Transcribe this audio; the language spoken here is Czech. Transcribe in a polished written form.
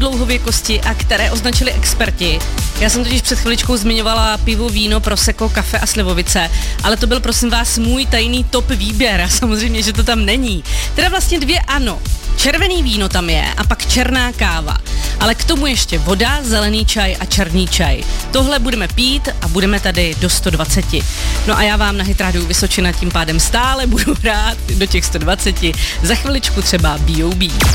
dlouhověkosti a které označili experti. Já jsem totiž před chviličkou zmiňovala pivo, víno, prosecco, kafe a slivovice, ale to byl prosím vás můj tajný top výběr a samozřejmě, že to tam není. Teda vlastně dvě ano. Červený víno tam je a pak černá káva. Ale k tomu ještě voda, zelený čaj a černý čaj. Tohle budeme pít a budeme tady do 120. No a já vám na Hit Radio Vysočina tím pádem stále budu hrát do těch 120. Za chviličku třeba B.O.B.